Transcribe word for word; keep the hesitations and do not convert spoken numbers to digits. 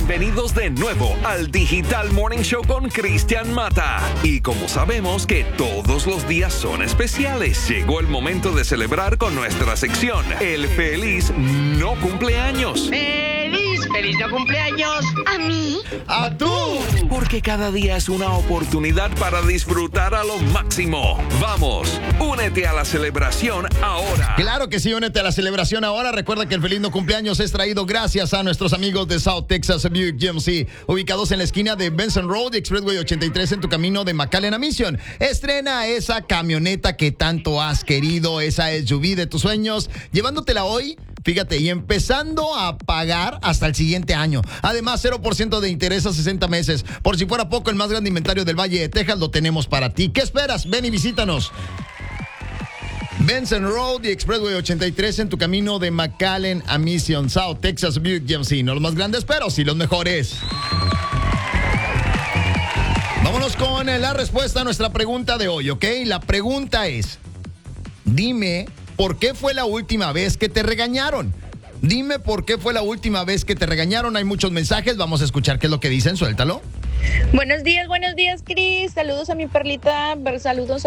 Bienvenidos de nuevo al Digital Morning Show con Cristian Mata. Y como sabemos que todos los días son especiales, llegó el momento de celebrar con nuestra sección El Feliz No Cumpleaños. ¡Feliz! ¡Feliz no cumpleaños! ¿A mí? ¡A tú! Porque cada día es una oportunidad para disfrutar a lo máximo. Vamos, únete a la celebración ahora. Claro que sí, únete a la celebración ahora. Recuerda que el Feliz No Cumpleaños es traído gracias a nuestros amigos de South Texas Buick G M C, ubicados en la esquina de Benson Road y Expressway ochenta y tres en tu camino de McAllen a Mission. Estrena esa camioneta que tanto has querido, esa S U V de tus sueños, llevándotela hoy. Fíjate, y empezando a pagar hasta el siguiente año. Además, cero por ciento de interés a sesenta meses. Por si fuera poco, el más grande inventario del Valle de Texas lo tenemos para ti. ¿Qué esperas? Ven y visítanos. Benson Road y Expressway ochenta y tres en tu camino de McAllen a Mission. South Texas Buick G M C. No los más grandes, pero sí los mejores. Vámonos con la respuesta a nuestra pregunta de hoy, ¿ok? La pregunta es, dime, ¿por qué fue la última vez que te regañaron? Dime por qué fue la última vez que te regañaron. Hay muchos mensajes, vamos a escuchar qué es lo que dicen, suéltalo. Buenos días, buenos días, Cris. Saludos a mi perlita, saludos